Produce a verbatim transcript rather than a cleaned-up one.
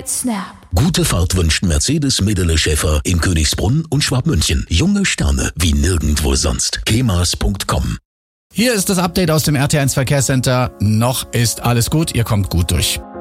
mit Snap. Gute Fahrt wünscht Mercedes Medele Schäfer in Königsbrunn und Schwabmünchen. Junge Sterne wie nirgendwo sonst. kemas punkt com. Hier ist das Update aus dem R T eins Verkehrscenter. Noch ist alles gut, ihr kommt gut durch.